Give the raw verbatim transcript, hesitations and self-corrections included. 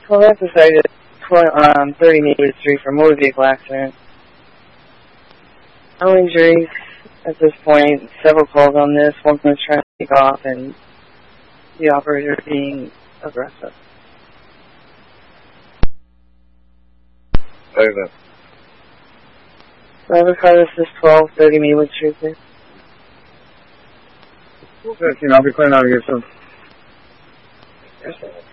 Well, that's decided on thirty Maywood Street for motor vehicle accident. No injuries at this point. Several calls on this. One was trying to take off and the operator being aggressive. Over. Driver car, this is twelve thirty Maywood Street, please. fifteen, I'll be clearing out of here soon. Yes, sir.